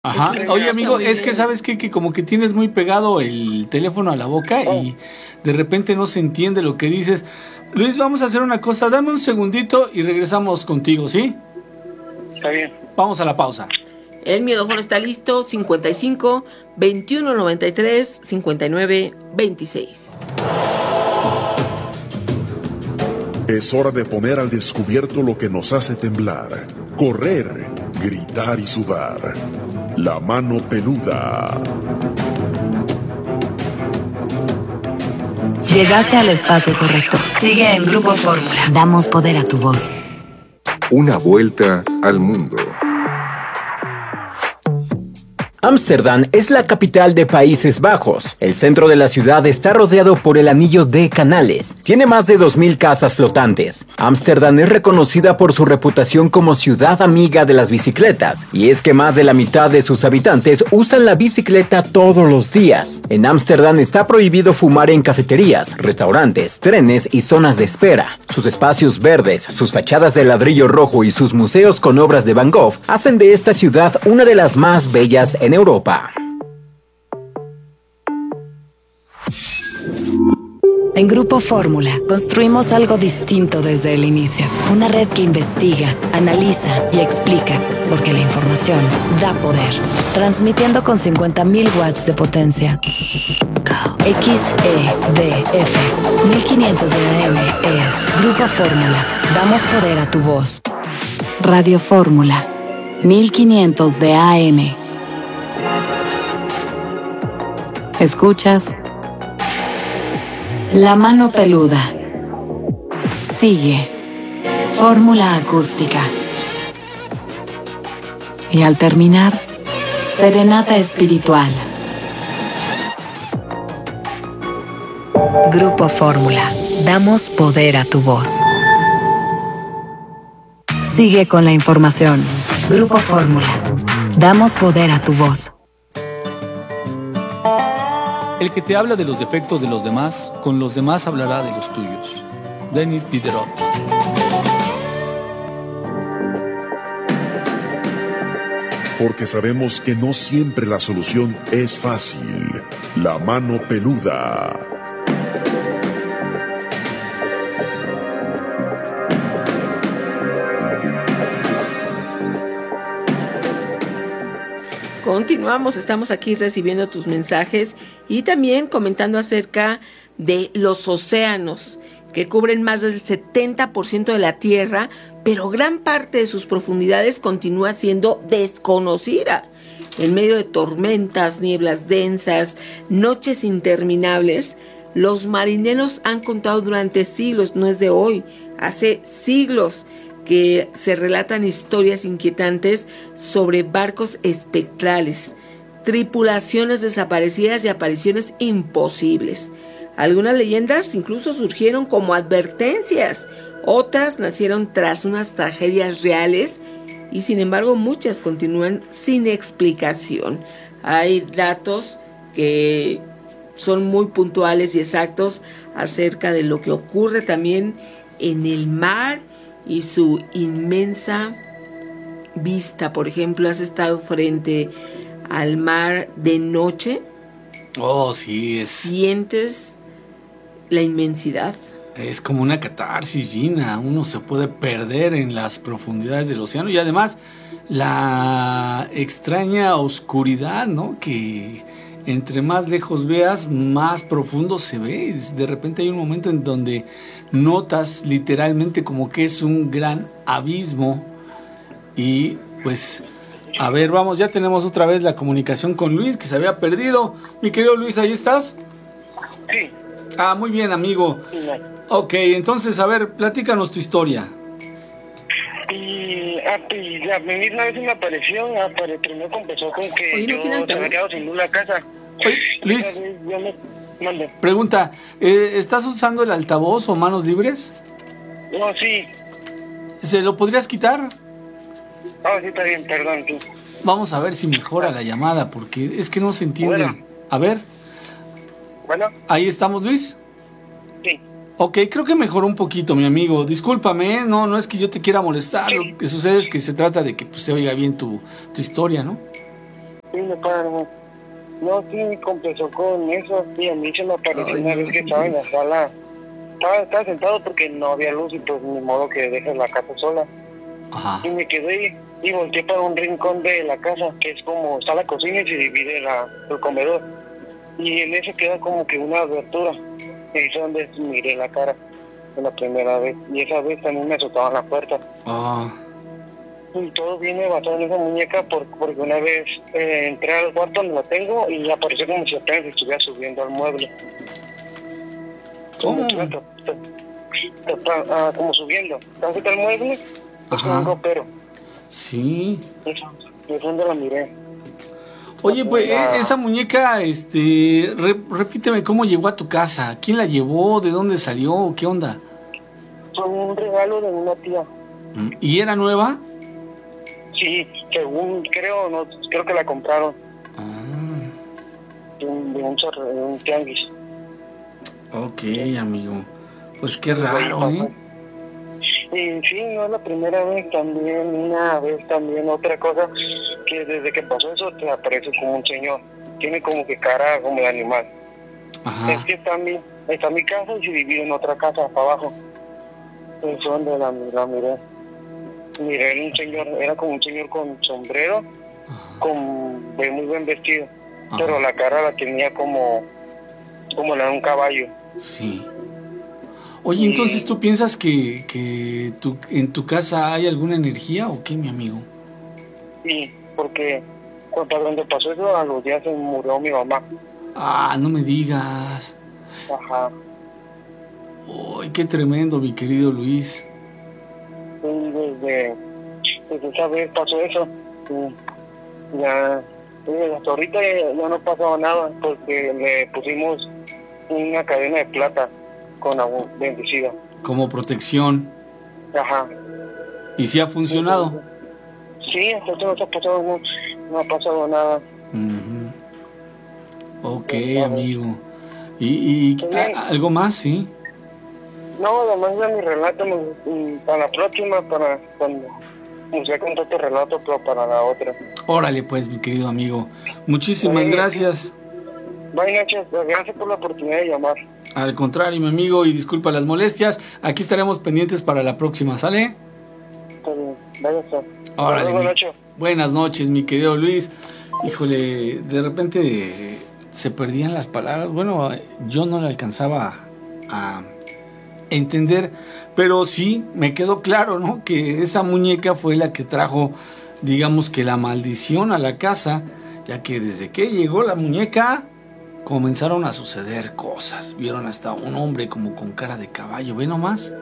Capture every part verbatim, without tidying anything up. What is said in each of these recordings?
Ajá. Oye, amigo, es que sabes qué? Que como que tienes muy pegado el teléfono a la boca Oh. y de repente no se entiende lo que dices. Luis, vamos a hacer una cosa, dame un segundito y regresamos contigo, ¿sí? Está bien. Vamos a la pausa. El micrófono está listo, cincuenta y cinco, veintiuno noventa y tres, cincuenta y nueve, veintiséis. Es hora de poner al descubierto lo que nos hace temblar, correr, gritar y sudar. La mano peluda. Llegaste al espacio correcto. Sigue en Grupo Fórmula. Damos poder a tu voz. Una vuelta al mundo. Ámsterdam es la capital de Países Bajos. El centro de la ciudad está rodeado por el anillo de canales. Tiene más de dos mil casas flotantes. Ámsterdam es reconocida por su reputación como ciudad amiga de las bicicletas. Y es que más de la mitad de sus habitantes usan la bicicleta todos los días. En Ámsterdam está prohibido fumar en cafeterías, restaurantes, trenes y zonas de espera. Sus espacios verdes, sus fachadas de ladrillo rojo y sus museos con obras de Van Gogh hacen de esta ciudad una de las más bellas en Europa. En Grupo Fórmula construimos algo distinto desde el inicio. Una red que investiga, analiza y explica, porque la información da poder. Transmitiendo con cincuenta mil watts de potencia. X E D F mil quinientos de A M es Grupo Fórmula. Damos poder a tu voz. Radio Fórmula mil quinientos de A M. ¿Escuchas? La mano peluda. Sigue. Fórmula acústica. Y al terminar, serenata espiritual. Grupo Fórmula. Damos poder a tu voz. Sigue con la información. Grupo Fórmula. Damos poder a tu voz. El que te habla de los defectos de los demás, con los demás hablará de los tuyos. Denis Diderot. Porque sabemos que no siempre la solución es fácil. La mano peluda. Continuamos, estamos aquí recibiendo tus mensajes y también comentando acerca de los océanos, que cubren más del setenta por ciento de la Tierra, pero gran parte de sus profundidades continúa siendo desconocida. En medio de tormentas, nieblas densas, noches interminables, los marineros han contado durante siglos, no es de hoy, hace siglos, que se relatan historias inquietantes sobre barcos espectrales, tripulaciones desaparecidas y apariciones imposibles. Algunas leyendas incluso surgieron como advertencias, otras nacieron tras unas tragedias reales y sin embargo muchas continúan sin explicación. Hay datos que son muy puntuales y exactos acerca de lo que ocurre también en el mar y su inmensa vista. Por ejemplo, ¿has estado frente al mar de noche? Oh, sí, es... ¿Sientes la inmensidad? Es como una catarsis, Gina. Uno se puede perder en las profundidades del océano y además la extraña oscuridad, ¿no? Que entre más lejos veas, más profundo se ve. De repente hay un momento en donde notas literalmente como que es un gran abismo. Y pues, a ver, vamos, ya tenemos otra vez la comunicación con Luis, que se había perdido. Mi querido Luis, ¿ahí estás? Sí. Ah, muy bien, amigo. Ok, entonces, a ver, platícanos tu historia. Y ah, pues, la misma vez me apareció, apare, primero empezó con que Oye, ¿no yo tienen se había quedado sin luz la casa. Oye, Luis, Entonces, yo me mande. pregunta, eh, ¿estás usando el altavoz o manos libres? No, sí. ¿Se lo podrías quitar? Ah, sí, está bien, perdón, sí. Vamos a ver si mejora la llamada, porque es que no se entiende. Bueno. A ver, Bueno, ahí estamos, Luis. sí. Ok, creo que mejoró un poquito, mi amigo. Discúlpame, ¿eh? no, no es que yo te quiera molestar. Sí. Lo que sucede es que se trata de que pues, se oiga bien tu, tu historia, ¿no? Sí, me pagan. No, sí, compensó con eso. Sí, a mí se me apareció Ay, una no, vez que sí, estaba sí. en la sala. Estaba, estaba sentado porque no había luz y pues ni modo que dejes la casa sola. Ajá. Y me quedé y volteé para un rincón de la casa, que es como, está la cocina y se divide la, el comedor. Y en ese queda como que una abertura. Y ahí es donde miré la cara de la primera vez. Y esa vez también me azotaban la puerta. Oh, Y todo viene basado en esa muñeca por, porque una vez eh, entré al cuarto donde la tengo y apareció como si apenas estuviera subiendo al mueble. ¿cómo? Como, que ta- ta- ta- ta- ah, como subiendo. Estaba cerca del mueble, es Ajá. un ropero. Sí. Eso, de fondo la miré. Oye, pues La- e- esa muñeca, este, re- repíteme cómo llegó a tu casa. ¿Quién la llevó? ¿De dónde salió? ¿Qué onda? Fue un regalo de una tía. Mm, ¿Y era nueva? Sí, según creo, no, creo que la compraron Ah, de un, de un, chorro- de un tianguis. ok, amigo. Pues qué raro, ¿eh? Y sí, no es la primera vez, también una vez también otra cosa, que desde que pasó eso te aparece como un señor, tiene como que cara como de animal. Ajá. Es que está mi, está mi casa y se divide en otra casa para abajo. Es donde la, la miré. Miré era un señor, era como un señor con sombrero, con de muy buen vestido, Ajá. pero la cara la tenía como, como la de un caballo. Sí. Oye, entonces tú piensas que, que tu, en tu casa hay alguna energía o qué, mi amigo? Sí, porque cuando donde pasó eso, a los días se murió mi mamá. Ah, no me digas. Ajá. Ay, qué tremendo, mi querido Luis. Y desde, desde esa vez pasó eso. Y ya, y hasta ahorita ya, ya no ha pasado nada porque le pusimos una cadena de plata con agua bendecida. Como protección. Ajá. ¿Y si ha funcionado? Sí, hasta ahorita no, ha pasado, no, no ha pasado nada. Ujú. Ok, amigo. ¿Y, y a- algo más, sí? No, además de mi relato, me- y para la próxima, para cuando usted contó tu relato, pero para la otra. Órale, pues, mi querido amigo. Muchísimas Oye, gracias. Bye, Nacho. Gracias por la oportunidad de llamar. Al contrario, mi amigo, y disculpa las molestias. Aquí estaremos pendientes para la próxima, ¿sale? Está bien. Vaya a estar. Órale, Hasta luego, mi- Nacho. Buenas noches, mi querido Luis. Híjole, de repente se perdían las palabras. Bueno, yo no le alcanzaba a entender, pero sí me quedó claro, ¿no? Que esa muñeca fue la que trajo, digamos que la maldición a la casa, ya que desde que llegó la muñeca comenzaron a suceder cosas. Vieron hasta un hombre como con cara de caballo, ¿ve nomás?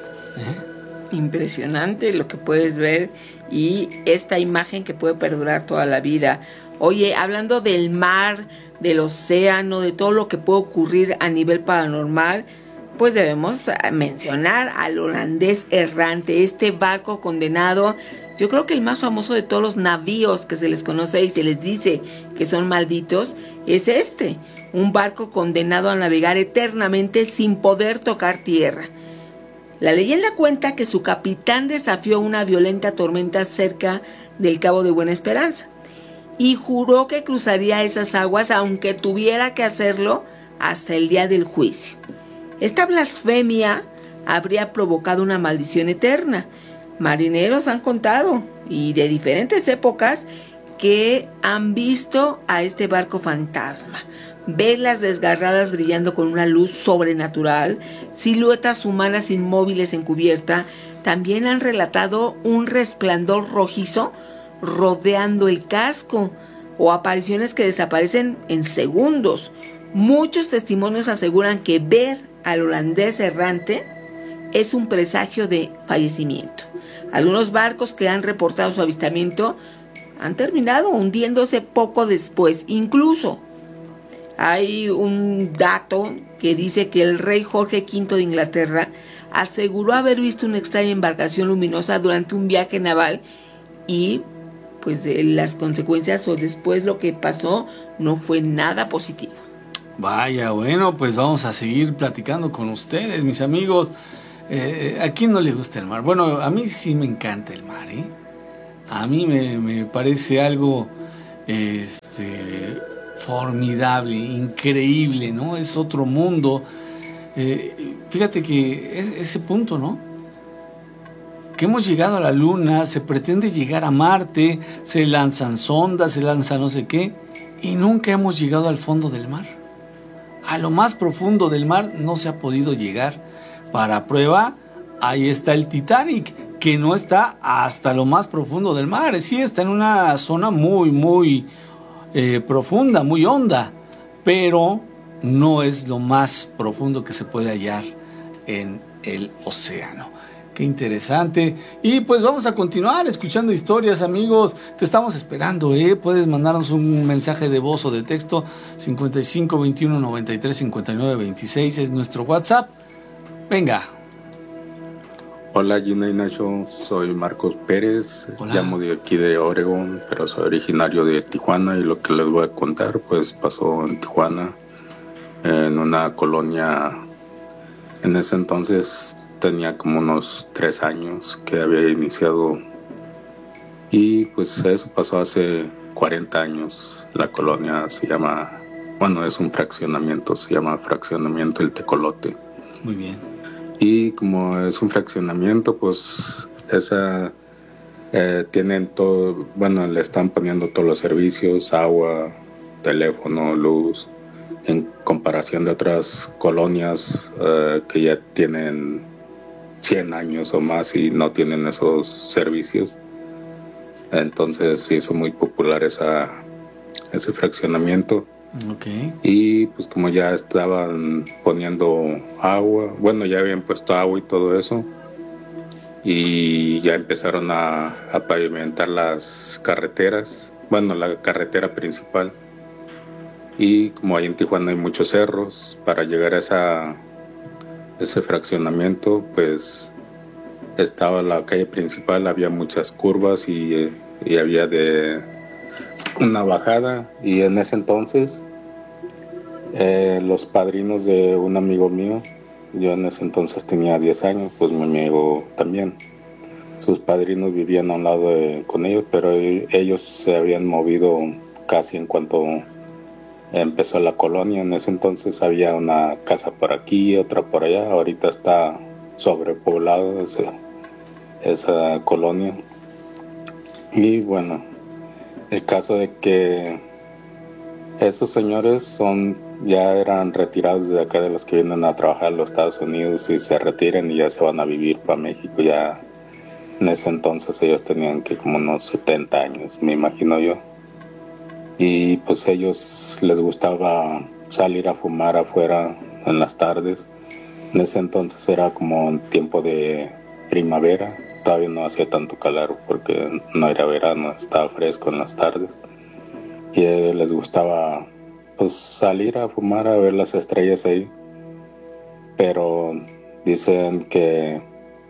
¿Eh? Impresionante lo que puedes ver y esta imagen que puede perdurar toda la vida. Oye, hablando del mar, del océano, de todo lo que puede ocurrir a nivel paranormal, pues debemos mencionar al holandés errante, este barco condenado. Yo creo que el más famoso de todos los navíos que se les conoce y se les dice que son malditos es este, un barco condenado a navegar eternamente sin poder tocar tierra. La leyenda cuenta que su capitán desafió una violenta tormenta cerca del Cabo de Buena Esperanza y juró que cruzaría esas aguas aunque tuviera que hacerlo hasta el día del juicio. Esta blasfemia habría provocado una maldición eterna. Marineros han contado, y de diferentes épocas, que han visto a este barco fantasma, velas desgarradas brillando con una luz sobrenatural, siluetas humanas inmóviles en cubierta. También han relatado un resplandor rojizo rodeando el casco o apariciones que desaparecen en segundos. Muchos testimonios aseguran que ver al holandés errante es un presagio de fallecimiento. Algunos barcos que han reportado su avistamiento han terminado hundiéndose poco después. Incluso hay un dato que dice que el rey Jorge quinto de Inglaterra aseguró haber visto una extraña embarcación luminosa durante un viaje naval y pues de las consecuencias o después lo que pasó no fue nada positivo. Vaya, bueno, pues vamos a seguir platicando con ustedes, mis amigos. Eh, ¿A quién no le gusta el mar? Bueno, a mí sí me encanta el mar, ¿eh? A mí me, me parece algo este, este, formidable, increíble, ¿no? Es otro mundo. Eh, fíjate que es ese punto, ¿no? Que hemos llegado a la Luna, se pretende llegar a Marte, se lanzan sondas, se lanza no sé qué, y nunca hemos llegado al fondo del mar. A lo más profundo del mar no se ha podido llegar. Para prueba, ahí está el Titanic, que no está hasta lo más profundo del mar. Sí, está en una zona muy, muy eh, profunda, muy honda, pero no es lo más profundo que se puede hallar en el océano. Qué interesante. Y pues vamos a continuar escuchando historias, amigos. Te estamos esperando, ¿eh? Puedes mandarnos un mensaje de voz o de texto. cincuenta y cinco, veintiuno, noventa y tres, cincuenta y nueve, veintiséis es nuestro WhatsApp. Venga. Hola Gina y Nacho, soy Marcos Pérez. Hola. Llamo de aquí de Oregón, pero soy originario de Tijuana, y lo que les voy a contar pues pasó en Tijuana, en una colonia. En ese entonces tenía como unos tres años que había iniciado, y pues eso pasó hace cuarenta años. La colonia se llama, bueno, es un fraccionamiento, se llama Fraccionamiento El Tecolote. Muy bien. Y como es un fraccionamiento, pues esa eh, tienen todo, bueno, le están poniendo todos los servicios, agua, teléfono, luz, en comparación de otras colonias eh, que ya tienen cien años o más y no tienen esos servicios. Entonces se hizo muy popular esa, ese fraccionamiento. Okay. Y pues como ya estaban poniendo agua, bueno, ya habían puesto agua y todo eso, y ya empezaron a, a pavimentar las carreteras, bueno, la carretera principal. Y como ahí en Tijuana hay muchos cerros, para llegar a esa, ese fraccionamiento, pues estaba la calle principal, había muchas curvas y, y había de una bajada. Y en ese entonces eh, los padrinos de un amigo mío, yo en ese entonces tenía diez años, pues mi amigo también, sus padrinos vivían a un lado de, con ellos, pero ellos se habían movido casi en cuanto empezó la colonia. En ese entonces había una casa por aquí, otra por allá. Ahorita está sobrepoblado ese, esa colonia. Y bueno, el caso de que esos señores son, ya eran retirados de acá, de los que vienen a trabajar a los Estados Unidos, y se retiran y ya se van a vivir para México. Ya en ese entonces ellos tenían que como unos setenta años, me imagino yo. Y pues ellos les gustaba salir a fumar afuera en las tardes. En ese entonces era como un tiempo de primavera, todavía no hacía tanto calor porque no era verano, estaba fresco en las tardes. Y a ellos les gustaba pues salir a fumar, a ver las estrellas ahí. Pero dicen que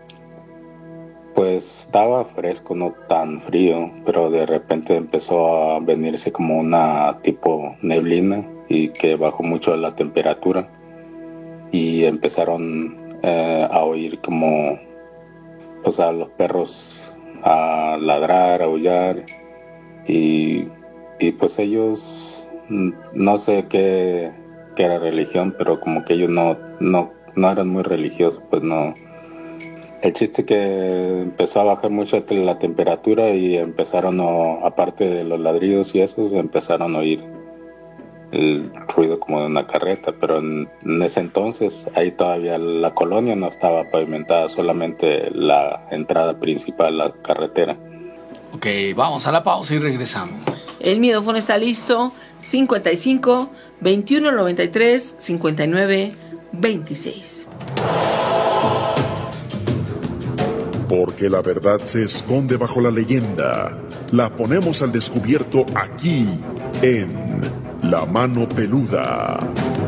pues estaba fresco, no tan frío, pero de repente empezó a venirse como una tipo neblina, y que bajó mucho la temperatura, y empezaron eh, a oír como pues a los perros a ladrar, a aullar, y, y pues ellos, no sé qué, qué era religión, pero como que ellos no, no, no eran muy religiosos, pues no. El chiste que empezó a bajar mucho la temperatura, y empezaron, a, aparte de los ladridos y esos, empezaron a oír el ruido como de una carreta. Pero en, en ese entonces ahí todavía la colonia no estaba pavimentada, solamente la entrada principal, la carretera. Ok, vamos a la pausa y regresamos. El micrófono está listo. cincuenta y cinco, veintiuno, noventa y tres, cincuenta y nueve, veintiséis. Porque la verdad se esconde bajo la leyenda. La ponemos al descubierto aquí en La Mano Peluda.